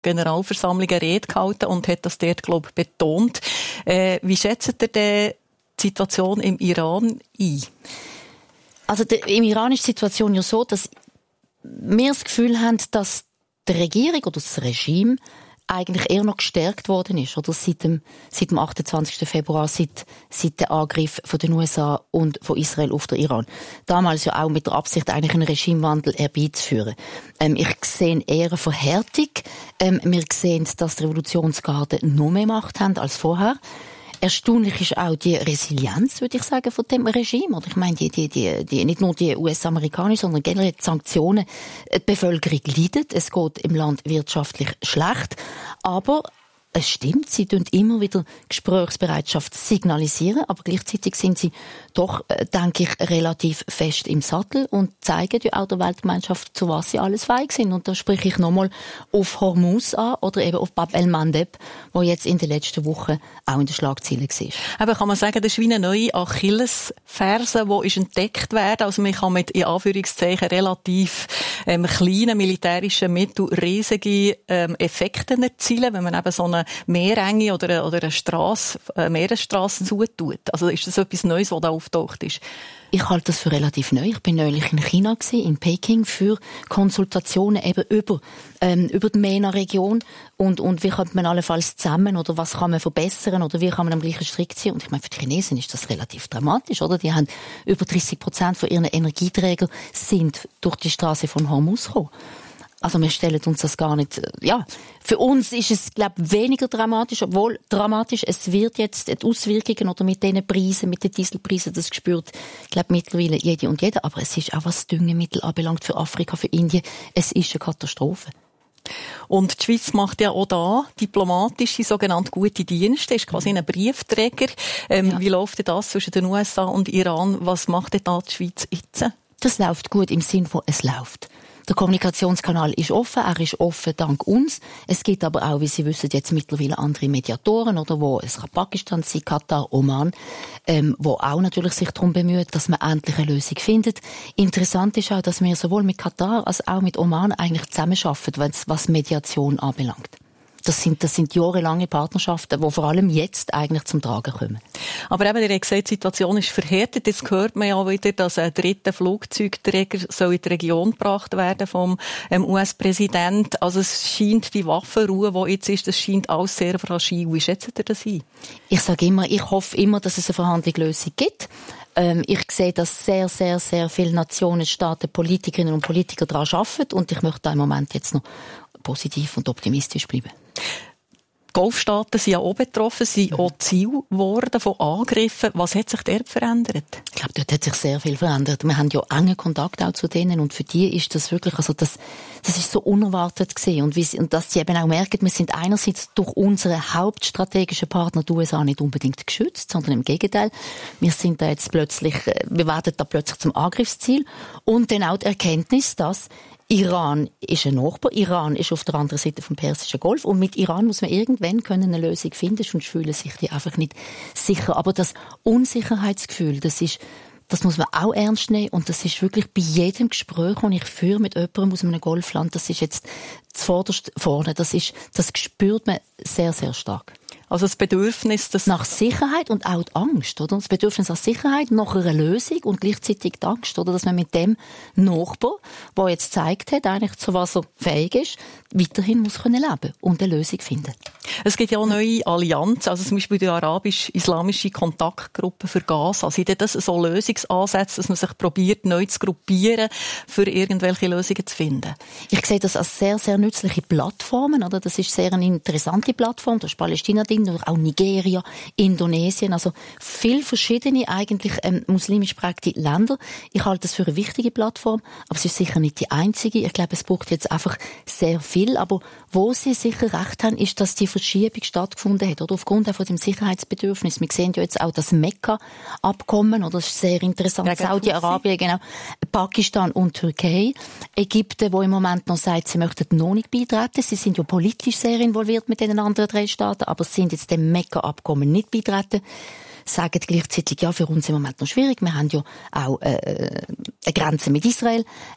Generalversammlung eine Rede gehalten und hat das dort, glaube ich, betont. Wie schätzt ihr denn die Situation im Iran ein? Also im Iran ist die Situation ja so, dass wir das Gefühl haben, dass die Regierung oder das Regime eigentlich eher noch gestärkt worden ist, oder seit dem 28. Februar, seit dem Angriff von den USA und von Israel auf den Iran. Damals ja auch mit der Absicht, eigentlich einen Regimewandel herbeizuführen. Ich sehe eher eine Verhärtung. Wir sehen, dass die Revolutionsgarden noch mehr Macht haben als vorher. Erstaunlich ist auch die Resilienz, würde ich sagen, von dem Regime. Oder ich meine, die nicht nur die US-amerikanischen, sondern generell die Sanktionen. Die Bevölkerung leidet. Es geht im Land wirtschaftlich schlecht. Aber es stimmt, sie tun immer wieder Gesprächsbereitschaft signalisieren, aber gleichzeitig sind sie doch, denke ich, relativ fest im Sattel und zeigen ja auch der Weltgemeinschaft, zu was sie alles fähig sind. Und da spreche ich nochmal auf Hormuz an oder eben auf Bab el-Mandeb, wo jetzt in den letzten Wochen auch in den Schlagzeilen war. Aber kann man sagen, das ist wie eine neue Achillesferse, die ist entdeckt werden. Also man kann mit, in Anführungszeichen, relativ kleinen militärischen Mitteln riesige Effekte erzielen, wenn man eben so eine Meerenge oder eine Meeresstrasse zutut. Also ist das etwas Neues, was da auftaucht ist? Ich halte das für relativ neu. Ich bin neulich in China gewesen, in Peking, für Konsultationen eben über die MENA-Region und wie könnte man allenfalls zusammen oder was kann man verbessern oder wie kann man am gleichen Strick ziehen. Und ich meine, für die Chinesen ist das relativ dramatisch, oder? Die haben über 30% von ihren Energieträgern sind durch die Straße von Hormuz gekommen. Also wir stellen uns das gar nicht, ja. Für uns ist es, glaube ich, weniger dramatisch, obwohl dramatisch. Es wird jetzt die Auswirkungen oder mit diesen Preisen, mit den Dieselpreisen, das spürt, glaube ich, mittlerweile jede und jeder. Aber es ist auch, was Düngemittel anbelangt für Afrika, für Indien, es ist eine Katastrophe. Und die Schweiz macht ja auch da diplomatische, sogenannte gute Dienste, ist quasi ein Briefträger. Ja. Wie läuft denn das zwischen den USA und Iran? Was macht denn da die Schweiz jetzt? Das läuft gut im Sinne von, es läuft. Der Kommunikationskanal ist offen, er ist offen dank uns. Es gibt aber auch, wie Sie wissen, jetzt mittlerweile andere Mediatoren, oder wo es kann Pakistan sein, Katar, Oman, wo auch natürlich sich darum bemüht, dass man endlich eine Lösung findet. Interessant ist auch, dass wir sowohl mit Katar als auch mit Oman eigentlich zusammenarbeiten, was Mediation anbelangt. Das sind jahrelange Partnerschaften, die vor allem jetzt eigentlich zum Tragen kommen. Aber eben, ihr habt gesagt, die Situation ist verhärtet. Jetzt hört man ja wieder, dass ein dritter Flugzeugträger soll in die Region gebracht werden vom US-Präsident. Also es scheint, die Waffenruhe, die jetzt ist, das scheint alles sehr fragil. Wie schätzt ihr das ein? Ich sage immer, ich hoffe immer, dass es eine Verhandlungslösung gibt. Ich sehe, dass sehr, sehr, sehr viele Nationen, Staaten, Politikerinnen und Politiker daran arbeiten und ich möchte da im Moment jetzt noch positiv und optimistisch bleiben. Die Golfstaaten sind ja auch betroffen, sind auch Ziel geworden von Angriffen. Was hat sich dort verändert? Ich glaube, dort hat sich sehr viel verändert. Wir haben ja engen Kontakt auch zu denen und für die ist das wirklich, also das ist so unerwartet gewesen. Und dass sie eben auch merken, wir sind einerseits durch unsere hauptstrategischen Partner, die USA, nicht unbedingt geschützt, sondern im Gegenteil. Wir werden da plötzlich zum Angriffsziel und dann auch die Erkenntnis, dass Iran ist ein Nachbar, Iran ist auf der anderen Seite vom Persischen Golf und mit Iran muss man irgendwann eine Lösung finden, sonst fühlen sich die einfach nicht sicher. Aber das Unsicherheitsgefühl, das muss man auch ernst nehmen und das ist wirklich bei jedem Gespräch, das ich führe mit jemandem aus einem Golfland, das ist jetzt zuvorderst vorne, das spürt man sehr, sehr stark. Also das Bedürfnis, das nach Sicherheit und auch die Angst, oder? Das Bedürfnis nach Sicherheit, nach einer Lösung und gleichzeitig die Angst, oder? Dass man mit dem Nachbar, der jetzt gezeigt hat, eigentlich zu was er fähig ist, weiterhin muss leben und eine Lösung finden. Es gibt ja auch neue Allianzen, also zum Beispiel die arabisch-islamische Kontaktgruppe für Gaza. Sind das so Lösungsansätze, dass man sich probiert, neu zu gruppieren, für irgendwelche Lösungen zu finden? Ich sehe das als sehr, sehr nützliche Plattformen, oder? Das ist sehr eine interessante Plattform. Da ist Palästina drin, auch Nigeria, Indonesien, also viele verschiedene eigentlich muslimisch geprägte Länder. Ich halte das für eine wichtige Plattform, aber es ist sicher nicht die einzige. Ich glaube, es braucht jetzt einfach sehr viel, aber wo Sie sicher recht haben, ist, dass die Verschiebung stattgefunden hat, oder aufgrund von dem Sicherheitsbedürfnis. Wir sehen ja jetzt auch das Mekka-Abkommen, oder das ist sehr interessant. Ja, Saudi-Arabien, genau, Pakistan und Türkei. Ägypten, wo im Moment noch sagt, sie möchten noch nicht beitreten. Sie sind ja politisch sehr involviert mit den anderen 3 Staaten, aber sind jetzt dem Mekka-Abkommen nicht beitreten. Sagen gleichzeitig, ja, für uns im Moment noch schwierig. Wir haben ja auch eine Grenze mit Israel.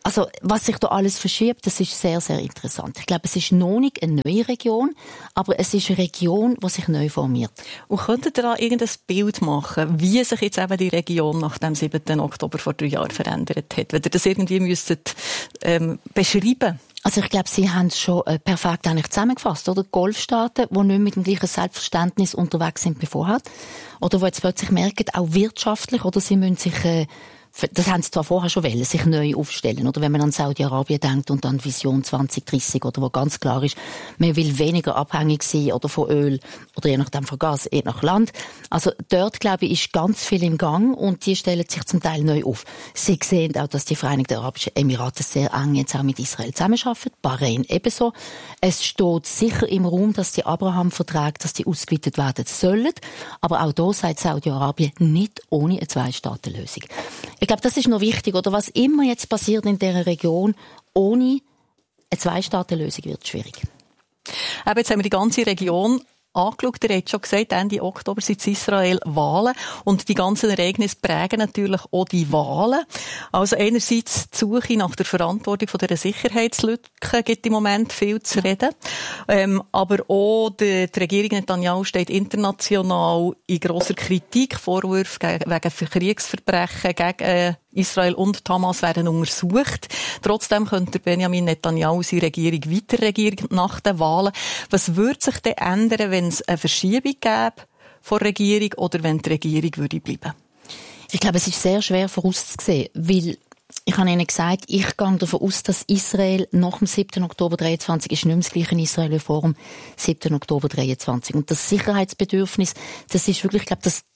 Also, was sich da alles verschiebt, das ist sehr, sehr interessant. Ich glaube, es ist noch nicht eine neue Region, aber es ist eine Region, die sich neu formiert. Und könntet ihr da irgendein Bild machen, wie sich jetzt eben die Region nach dem 7. Oktober vor 3 Jahren verändert hat? Wenn ihr das irgendwie müsstet, beschreiben? Also ich glaube, Sie haben es schon perfekt eigentlich zusammengefasst, oder? Golfstaaten, die nicht mit dem gleichen Selbstverständnis unterwegs sind wie vorher. Oder die jetzt plötzlich merken, auch wirtschaftlich, oder sie müssen sich, das haben sie zwar vorher schon wollen, sich neu aufstellen. Oder wenn man an Saudi-Arabien denkt und an Vision 2030, oder wo ganz klar ist, man will weniger abhängig sein, oder von Öl, oder je nachdem von Gas, je nach Land. Also dort, glaube ich, ist ganz viel im Gang und die stellen sich zum Teil neu auf. Sie sehen auch, dass die Vereinigten Arabischen Emirate sehr eng jetzt auch mit Israel zusammenarbeiten, Bahrain ebenso. Es steht sicher im Raum, dass die Abraham-Verträge, dass die ausgeweitet werden sollen, aber auch da sagt Saudi-Arabien nicht ohne eine Zwei-Staaten-Lösung. Ich glaube, das ist noch wichtig, oder? Was immer jetzt passiert in dieser Region, ohne eine Zwei-Staaten-Lösung wird es schwierig. Aber jetzt haben wir die ganze Region angeschaut. Ihr habt schon gesagt, Ende Oktober sind in Israel Wahlen. Und die ganzen Ereignisse prägen natürlich auch die Wahlen. Also einerseits die Suche nach der Verantwortung von dieser Sicherheitslücke gibt im Moment viel zu reden. Aber auch die Regierung Netanyahu steht international in grosser Kritik. Vorwürfe wegen Kriegsverbrechen gegen Israel und Hamas werden untersucht. Trotzdem könnte Benjamin Netanyahu seine Regierung weiterregieren nach den Wahlen. Was würde sich denn ändern, wenn es eine Verschiebung gäbe von der Regierung oder wenn die Regierung würde bleiben? Ich glaube, es ist sehr schwer vorauszusehen, weil ich habe Ihnen gesagt, ich gehe davon aus, dass Israel nach dem 7. Oktober 23 ist nicht mehr das gleiche Israel wie vor dem 7. Oktober 23. Und das Sicherheitsbedürfnis, das ist wirklich, ich glaube, das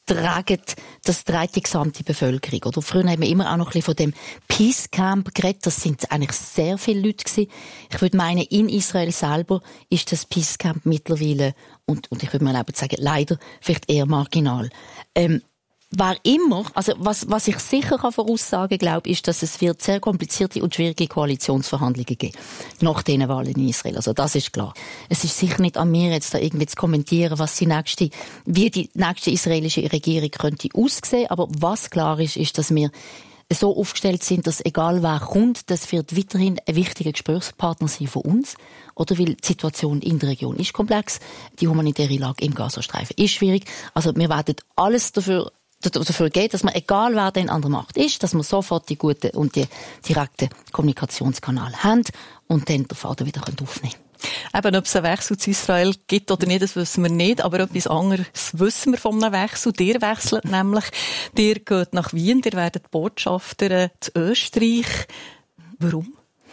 trägt die gesamte Bevölkerung. Oder früher haben wir immer auch noch ein bisschen von dem Peace Camp geredet. Das sind eigentlich sehr viele Leute gewesen. Ich würde meinen, in Israel selber ist das Peace Camp mittlerweile, und ich würde mir erlauben zu sagen, leider vielleicht eher marginal. Wer immer, also was ich sicher voraussagen glaube, ist, dass es wird sehr komplizierte und schwierige Koalitionsverhandlungen geben nach diesen Wahlen in Israel. Also das ist klar. Es ist sicher nicht an mir jetzt da irgendwie zu kommentieren, wie die nächste israelische Regierung könnte aussehen. Aber was klar ist, ist, dass wir so aufgestellt sind, dass egal wer kommt, das wird weiterhin ein wichtiger Gesprächspartner sein von uns. Oder weil die Situation in der Region ist komplex, die humanitäre Lage im Gazastreifen ist schwierig. Also wir werden alles dafür geben, dass man, egal wer denn an der Macht ist, dass wir sofort die guten und die direkten Kommunikationskanäle haben und dann den Faden wieder aufnehmen können. Eben, ob es einen Wechsel zu Israel gibt oder nicht, das wissen wir nicht, aber etwas anderes wissen wir von einem Wechsel. Ihr wechselt nämlich, ihr geht nach Wien, ihr werdet Botschafter zu Österreich. Warum?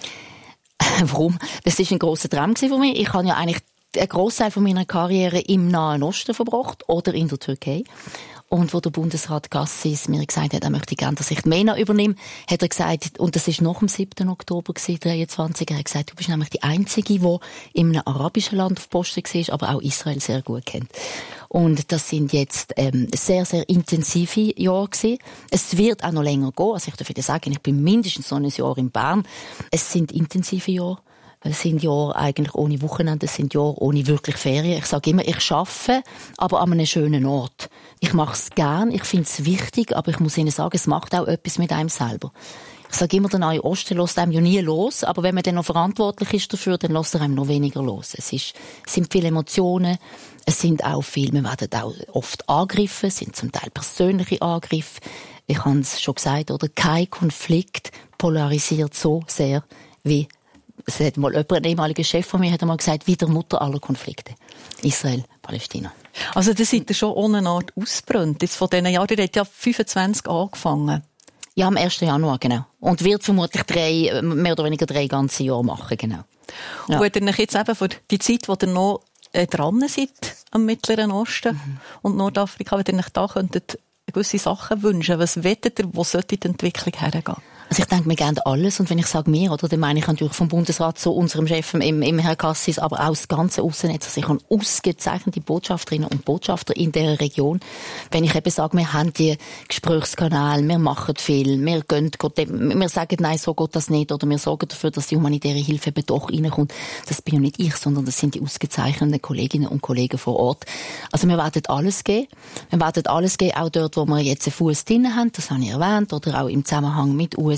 Warum? Das war ein grosser Traum von mir. Ich habe ja eigentlich einen Grossteil von meiner Karriere im Nahen Osten verbracht oder in der Türkei. Und wo der Bundesrat Gassis mir gesagt hat, er möchte gerne, dass ich die MENA übernehme, hat er gesagt, und das war nach dem 7. Oktober 23, er hat gesagt, du bist nämlich die Einzige, die in einem arabischen Land auf Posten war, aber auch Israel sehr gut kennt. Und das sind jetzt sehr, sehr intensive Jahre gewesen. Es wird auch noch länger gehen. Also ich darf dir sagen, ich bin mindestens so ein Jahr in Bern. Es sind intensive Jahre. Es sind Jahre eigentlich ohne Wochenende, es sind Jahre ohne wirklich Ferien. Ich sage immer, ich arbeite, aber an einem schönen Ort. Ich mache es gern, ich finde es wichtig, aber ich muss Ihnen sagen, es macht auch etwas mit einem selber. Ich sage immer, der Nahe Osten lässt einem ja nie los, aber wenn man dann noch verantwortlich ist dafür, dann lässt er einem noch weniger los. Es sind viele Emotionen, es sind auch viele, wir werden auch oft Angriffe, es sind zum Teil persönliche Angriffe. Ich habe es schon gesagt, oder? Kein Konflikt polarisiert so sehr wie es hat mal ein ehemaliger Chef von mir hat einmal gesagt, wie der Mutter aller Konflikte. Israel, Palästina. Also da seid ihr schon ohne eine Art ausgebrannt. Jetzt von diesen Jahren, ihr habt ja 25 angefangen. Ja, am 1. Januar, genau. Und wird vermutlich mehr oder weniger 3 ganze Jahre machen, genau. Ja. Und wenn ihr euch jetzt eben für die Zeit, wo ihr noch dran seid, am Mittleren Osten und Nordafrika, wenn ihr euch da könntet gewisse Sachen wünschen, was wettet ihr, wo sollte die Entwicklung hergehen? Also ich denke, wir geben alles. Und wenn ich sage wir, oder, dann meine ich natürlich vom Bundesrat zu unserem Chef, im Herrn Gassis, aber auch das ganze Aussennetz. Also ich habe ausgezeichnete Botschafterinnen und Botschafter in dieser Region. Wenn ich eben sage, wir haben die Gesprächskanäle, wir machen viel, wir sagen, nein, so geht das nicht, oder wir sorgen dafür, dass die humanitäre Hilfe eben doch reinkommt. Das bin ja nicht ich, sondern das sind die ausgezeichneten Kolleginnen und Kollegen vor Ort. Also wir werden alles geben. Wir werden alles geben, auch dort, wo wir jetzt einen Fuß drin haben, das habe ich erwähnt, oder auch im Zusammenhang mit USA.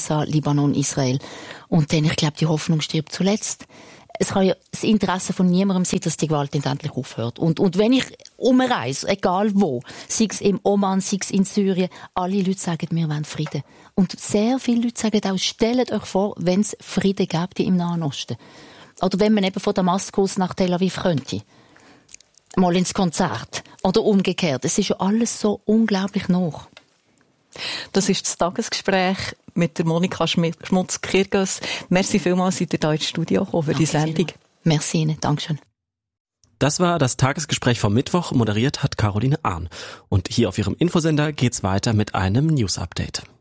USA, Libanon, Israel. Und dann, ich glaube, die Hoffnung stirbt zuletzt. Es kann ja das Interesse von niemandem sein, dass die Gewalt endlich aufhört. Und wenn ich umreise, egal wo, sei es im Oman, sei es in Syrien, alle Leute sagen, wir wollen Frieden. Und sehr viele Leute sagen auch, stellt euch vor, wenn es Frieden gäbe im Nahen Osten. Oder wenn man eben von Damaskus nach Tel Aviv könnte. Mal ins Konzert. Oder umgekehrt. Es ist ja alles so unglaublich nah. Das ist das Tagesgespräch mit der Monika Schmutz-Kirgos. Merci vielmals, seid ihr hier ins Studio gekommen für die Sendung. Merci Ihnen, Dankeschön. Das war das Tagesgespräch vom Mittwoch. Moderiert hat Caroline Ahn. Und hier auf Ihrem Infosender geht's weiter mit einem News-Update.